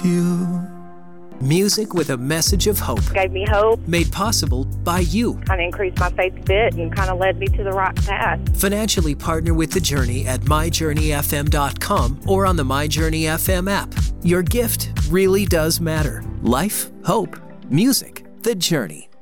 you. Music with a message of hope. Gave me hope. Made possible by you. Kind of increased my faith a bit and kind of led me to the right path. Financially partner with The Journey at myjourneyfm.com or on the My Journey FM app. Your gift really does matter. Life, hope, music, The Journey.